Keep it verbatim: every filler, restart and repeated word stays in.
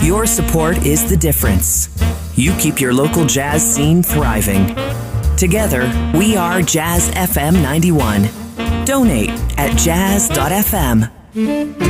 Your support is the difference. You keep your local jazz scene thriving. Together, we are Jazz F M ninety-one. Donate at jazz dot f m.